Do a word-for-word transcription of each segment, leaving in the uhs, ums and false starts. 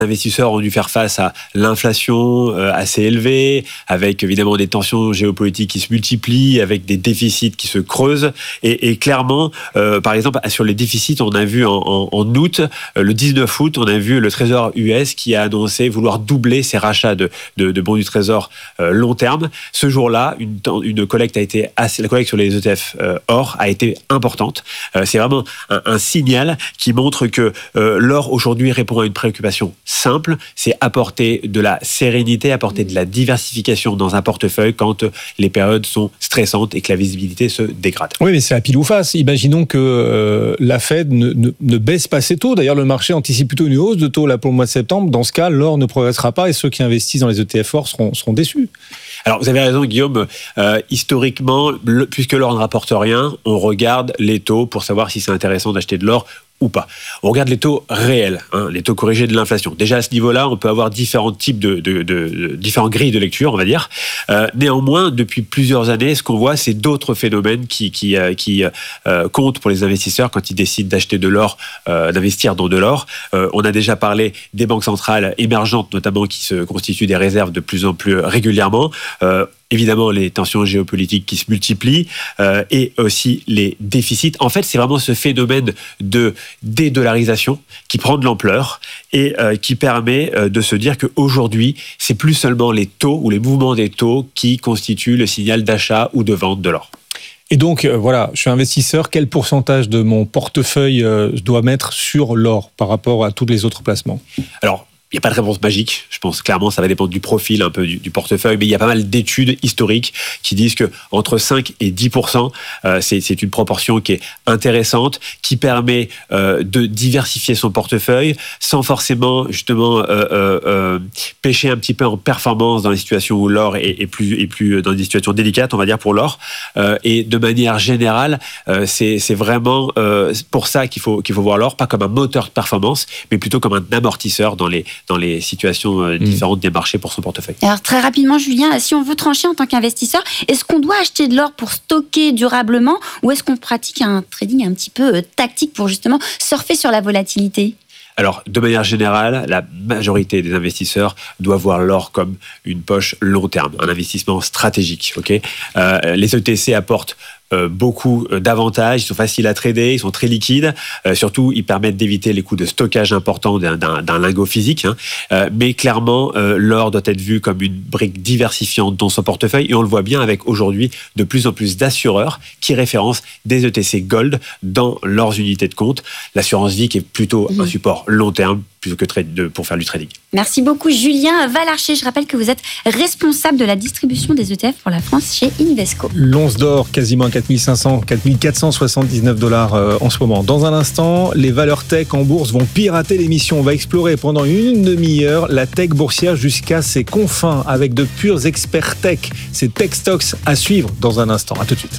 investisseurs ont dû faire face à l'inflation euh, assez élevée, avec évidemment des tensions géopolitiques qui se multiplient, avec des déficits qui se creusent. Et, et clairement, euh, par exemple, sur les déficits, on a vu en, en, en août, euh, le dix-neuf août, on a vu le Trésor U S qui a annoncé vouloir doubler ses rachats de, de, de bons du Trésor euh, long terme. Ce jour-là, une, une collecte a été assez, la collecte sur les E T F euh, or a été importante. Euh, c'est vraiment un, un signal qui montre que euh, l'or aujourd'hui répond à une préoccupation simple, c'est apporter de la sérénité, apporter de la diversification dans un portefeuille quand les périodes sont stressantes et que la visibilité se dégrade. Oui, mais c'est la pile ou face. Imaginons que euh, la Fed ne, ne, ne baisse pas ses taux. D'ailleurs, le marché anticipe plutôt une hausse de taux là pour le mois de septembre. Dans ce cas, l'or ne progressera pas et ceux qui investissent dans les E T F or seront, seront déçus. Alors, vous avez raison, Guillaume. Euh, historiquement, le, puisque l'or ne rapporte rien, on regarde les taux pour savoir si c'est intéressant d'acheter de l'or ou pas. On regarde les taux réels, hein, les taux corrigés de l'inflation. Déjà à ce niveau-là, on peut avoir différents types de, de, de, de différentes grilles de lecture, on va dire. Euh, néanmoins, depuis plusieurs années, ce qu'on voit, c'est d'autres phénomènes qui qui euh, qui euh, comptent pour les investisseurs quand ils décident d'acheter de l'or, euh, d'investir dans de l'or. Euh, on a déjà parlé des banques centrales émergentes, notamment qui se constituent des réserves de plus en plus régulièrement. Euh, Évidemment, les tensions géopolitiques qui se multiplient euh, et aussi les déficits. En fait, c'est vraiment ce phénomène de dédollarisation qui prend de l'ampleur et euh, qui permet euh, de se dire qu'aujourd'hui, c'est plus seulement les taux ou les mouvements des taux qui constituent le signal d'achat ou de vente de l'or. Et donc, euh, voilà, je suis investisseur. Quel pourcentage de mon portefeuille euh, je dois mettre sur l'or par rapport à tous les autres placements ? Alors, il n'y a pas de réponse magique. Je pense clairement ça va dépendre du profil un peu du, du portefeuille, mais il y a pas mal d'études historiques qui disent que entre cinq et dix pour cent, euh, c'est, c'est une proportion qui est intéressante, qui permet euh, de diversifier son portefeuille sans forcément justement euh, euh, euh, pêcher un petit peu en performance dans les situations où l'or est, est plus est plus dans des situations délicates, on va dire pour l'or. Euh, et de manière générale, euh, c'est c'est vraiment euh, pour ça qu'il faut qu'il faut voir l'or pas comme un moteur de performance, mais plutôt comme un amortisseur dans les dans les situations différentes des marchés pour son portefeuille. Alors très rapidement, Julien, si on veut trancher en tant qu'investisseur, est-ce qu'on doit acheter de l'or pour stocker durablement ou est-ce qu'on pratique un trading un petit peu tactique pour justement surfer sur la volatilité ? Alors, de manière générale, la majorité des investisseurs doivent voir l'or comme une poche long terme, un investissement stratégique. Okay euh, les E T C apportent Euh, beaucoup d'avantages, ils sont faciles à trader, ils sont très liquides, euh, surtout ils permettent d'éviter les coûts de stockage importants d'un, d'un, d'un lingot physique, hein. euh, mais clairement euh, l'or doit être vu comme une brique diversifiante dans son portefeuille et on le voit bien avec aujourd'hui de plus en plus d'assureurs qui référencent des E T C Gold dans leurs unités de compte. L'assurance vie qui est plutôt mmh. un support long terme plutôt que trade de, pour faire du trading. Merci beaucoup Julien Valarcher. Je rappelle que vous êtes responsable de la distribution des E T F pour la France chez Invesco. L'once d'or quasiment quatre mille cinq cents, quatre mille quatre cent soixante-dix-neuf dollars euh, en ce moment. Dans un instant, les valeurs tech en bourse vont pirater l'émission. On va explorer pendant une demi-heure la tech boursière jusqu'à ses confins avec de purs experts tech. C'est Tech Stocks à suivre dans un instant. À tout de suite.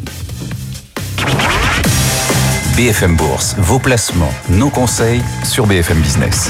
B F M Bourse, vos placements, nos conseils sur B F M Business.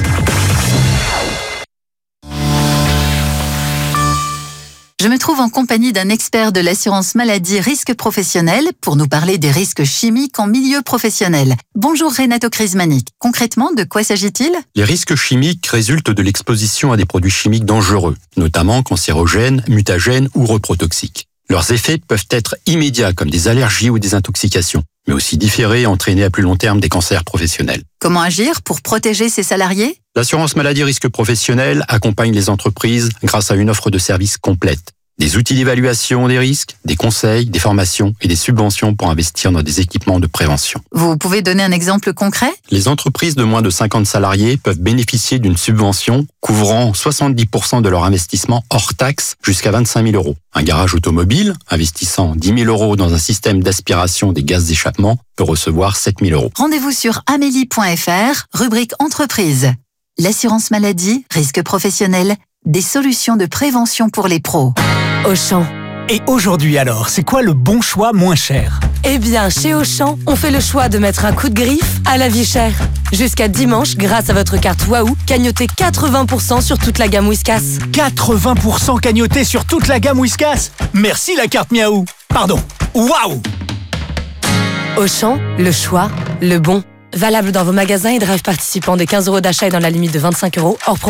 Je me trouve en compagnie d'un expert de l'assurance maladie risque professionnel pour nous parler des risques chimiques en milieu professionnel. Bonjour Renato Crismanic. Concrètement, de quoi s'agit-il ? Les risques chimiques résultent de l'exposition à des produits chimiques dangereux, notamment cancérogènes, mutagènes ou reprotoxiques. Leurs effets peuvent être immédiats comme des allergies ou des intoxications, mais aussi différés et entraîner à plus long terme des cancers professionnels. Comment agir pour protéger ses salariés ? L'assurance maladie risque professionnel accompagne les entreprises grâce à une offre de services complète. Des outils d'évaluation des risques, des conseils, des formations et des subventions pour investir dans des équipements de prévention. Vous pouvez donner un exemple concret ? Les entreprises de moins de cinquante salariés peuvent bénéficier d'une subvention couvrant soixante-dix pour cent de leur investissement hors taxe jusqu'à vingt-cinq mille euros. Un garage automobile investissant dix mille euros dans un système d'aspiration des gaz d'échappement peut recevoir sept mille euros. Rendez-vous sur amélie point f r, rubrique entreprise. L'assurance maladie, risque professionnel, des solutions de prévention pour les pros. Auchan. Et aujourd'hui alors, c'est quoi le bon choix moins cher ? Eh bien, chez Auchan, on fait le choix de mettre un coup de griffe à la vie chère. Jusqu'à dimanche, grâce à votre carte Waouh, cagnotez quatre-vingts pour cent sur toute la gamme Whiskas. quatre-vingts pour cent cagnoté sur toute la gamme Whiskas ? Merci la carte Miaou. Pardon, Waouh ! Auchan, le choix, le bon. Valable dans vos magasins et drive participants des quinze euros d'achat et dans la limite de vingt-cinq euros hors promotion.